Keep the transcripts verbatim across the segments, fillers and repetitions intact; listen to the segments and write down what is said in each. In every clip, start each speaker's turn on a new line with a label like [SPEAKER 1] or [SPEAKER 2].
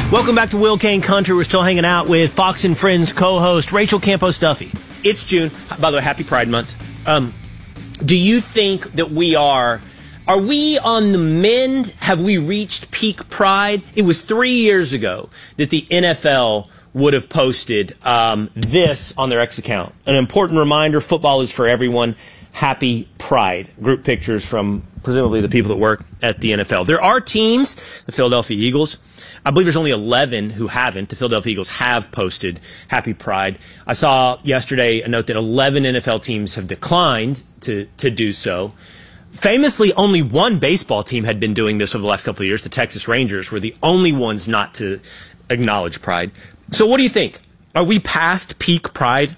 [SPEAKER 1] Welcome back to Will Kane Country. We're still hanging out with Fox and Friends co-host Rachel Campos Duffy. It's June. By the way, happy Pride Month. Um, do you think that we are, are we on the mend? Have we reached peak Pride? It was three years ago that the N F L would have posted um, this on their X account. An important reminder, football is for everyone. Happy Pride. Group pictures from presumably the people that work at the N F L. There are teams, the Philadelphia Eagles. I believe there's only eleven who haven't. The Philadelphia Eagles have posted Happy Pride. I saw yesterday a note that eleven N F L teams have declined to, to do so. Famously, only one baseball team had been doing this over the last couple of years. The Texas Rangers were the only ones not to acknowledge Pride. So what do you think? Are we past peak Pride?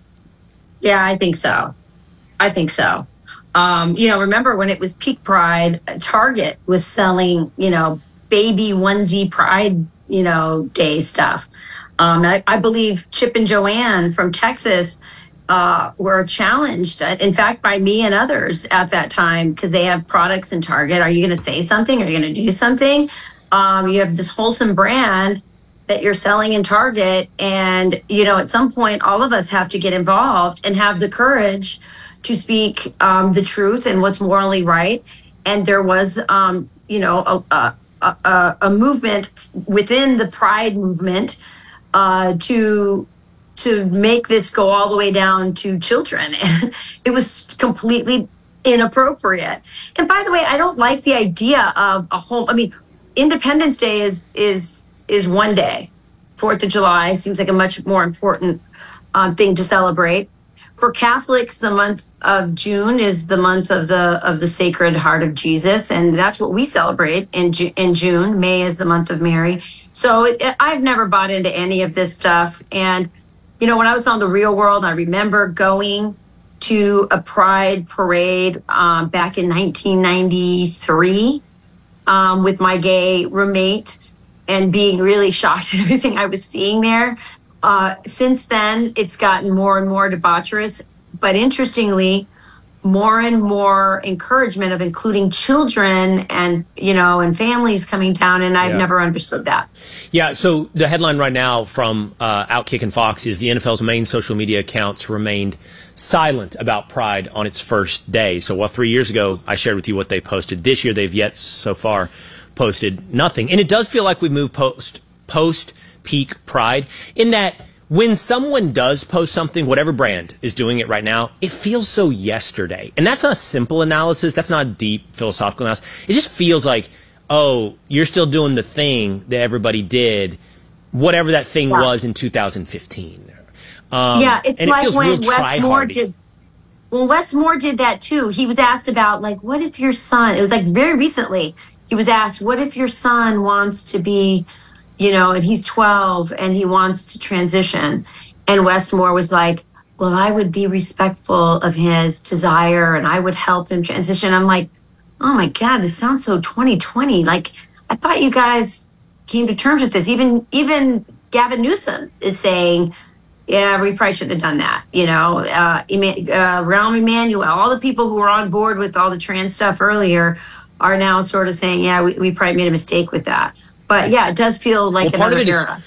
[SPEAKER 2] Yeah, I think so. I think so. Um, you know, remember when it was peak Pride, Target was selling, you know, baby onesie Pride, you know, day stuff. Um, I, I believe Chip and Joanne from Texas uh, were challenged, in fact, by me and others at that time, because they have products in Target. Are you going to say something? Are you going to do something? Um, you have this wholesome brand that you're selling in Target. And, you know, at some point, all of us have to get involved and have the courage to speak um, the truth and what's morally right. And there was, um, you know, a, a, a, a movement within the Pride movement uh, to to make this go all the way down to children. And it was completely inappropriate. And by the way, I don't like the idea of a whole, I mean, Independence Day is is is one day. Fourth of July seems like a much more important um, thing to celebrate. For Catholics, the month of June is the month of the of the Sacred Heart of Jesus, and that's what we celebrate in Ju- in June. May is the month of Mary. So it, I've never bought into any of this stuff. And you know, when I was on The Real World, I remember going to a Pride parade um, back in nineteen ninety-three um, with my gay roommate, and being really shocked at everything I was seeing there. Uh, since then, it's gotten more and more debaucherous, but interestingly, more and more encouragement of including children and, you know, and families coming down. And I've
[SPEAKER 1] Yeah.
[SPEAKER 2] never understood that.
[SPEAKER 1] Yeah, so the headline right now from uh, Outkick and Fox is the N F L's main social media accounts remained silent about Pride on its first day. So while three years ago I shared with you what they posted, this year they've yet so far posted nothing. And it does feel like we've moved post post peak Pride in that when someone does post something, whatever brand is doing it right now, it feels so yesterday. And that's not a simple analysis. That's not a deep philosophical analysis. It just feels like, oh, you're still doing the thing that everybody did, whatever that thing
[SPEAKER 2] Yeah.
[SPEAKER 1] was in two thousand fifteen. Um,
[SPEAKER 2] yeah, it's
[SPEAKER 1] and
[SPEAKER 2] like
[SPEAKER 1] it feels
[SPEAKER 2] when
[SPEAKER 1] real
[SPEAKER 2] Wes Moore
[SPEAKER 1] try-hardy.
[SPEAKER 2] did. Well, Wes Moore did that too. He was asked about, like, what if your son, it was like very recently, he was asked, what if your son wants to be, you know, and he's twelve and he wants to transition. And Wes Moore was like, well, I would be respectful of his desire and I would help him transition. I'm like, oh my God, this sounds so twenty twenty. Like, I thought you guys came to terms with this. Even, even Gavin Newsom is saying, yeah, we probably shouldn't have done that. You know, uh, Eman- uh, Rahm Emanuel, all the people who were on board with all the trans stuff earlier are now sort of saying, yeah, we, we probably made a mistake with that. But yeah, it does feel like
[SPEAKER 1] Well, part
[SPEAKER 2] another
[SPEAKER 1] of it is-
[SPEAKER 2] era.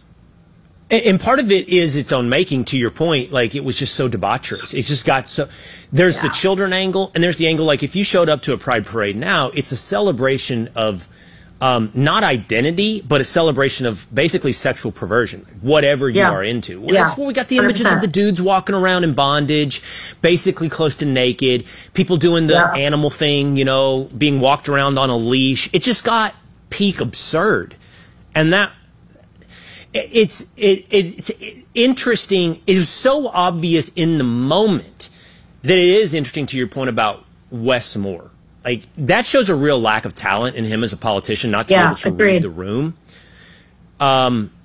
[SPEAKER 1] And part of it is its own making, to your point. Like, it was just so debaucherous. It just got so, there's
[SPEAKER 2] Yeah.
[SPEAKER 1] the children angle, and there's the angle, like, if you showed up to a Pride parade now, it's a celebration of, um, not identity, but a celebration of basically sexual perversion, whatever you
[SPEAKER 2] Yeah.
[SPEAKER 1] are into.
[SPEAKER 2] Yeah.
[SPEAKER 1] That's where we got the images
[SPEAKER 2] one hundred
[SPEAKER 1] of the
[SPEAKER 2] percent.
[SPEAKER 1] dudes walking around in bondage, basically close to naked, people doing the
[SPEAKER 2] Yeah.
[SPEAKER 1] animal thing, you know, being walked around on a leash. It just got peak absurd. And that, it's it, it's interesting. It is so obvious in the moment that it is interesting, to your point about Wes Moore. Like, that shows a real lack of talent in him as a politician, not to
[SPEAKER 2] Yeah,
[SPEAKER 1] be able to
[SPEAKER 2] agreed.
[SPEAKER 1] read the room. Um,